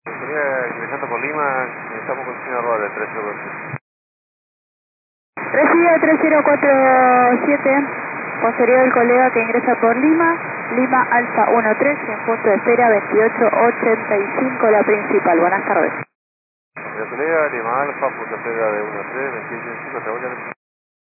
Sería ingresando por Lima, estamos con Cine Roda, 3047. Recibe 3047, posterior el colega que ingresa por Lima, Lima Alfa 13, en punto de espera 2885, la principal. Buenas tardes. La colega Lima Alfa, punto de 13, 2885,